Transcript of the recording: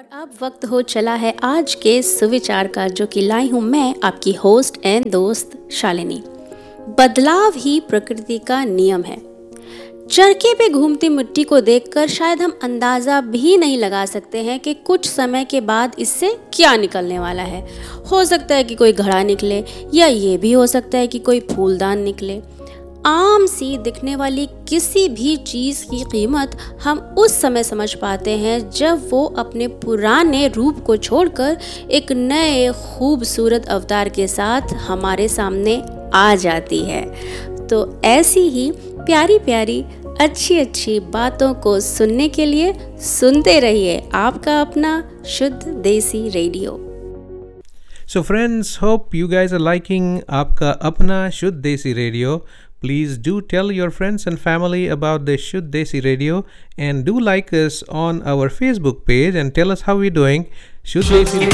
और अब वक्त हो चला है आज के सुविचार का, जो कि लाई हूँ मैं आपकी होस्ट एंड दोस्त शालिनी। बदलाव ही प्रकृति का नियम है। चरखे पे घूमती मिट्टी को देखकर शायद हम अंदाज़ा भी नहीं लगा सकते हैं कि कुछ समय के बाद इससे क्या निकलने वाला है। हो सकता है कि कोई घड़ा निकले, या ये भी हो सकता है कि कोई फूलदान निकले। आम सी दिखने वाली किसी भी चीज़ की कीमत हम उस समय समझ पाते हैं जब वो अपने पुराने रूप को छोड़कर एक नए खूबसूरत अवतार के साथ हमारे सामने आ जाती है। तो ऐसी ही प्यारी प्यारी अच्छी अच्छी बातों को सुनने के लिए सुनते रहिए आपका अपना शुद्ध देसी radio. So friends, hope you guys are liking आपका अपना शुद्ध देसी radio. Please do tell your friends and family about the Shuddh Desi Radio, and do like us on our Facebook page and tell us how we're doing. Shuddh Desi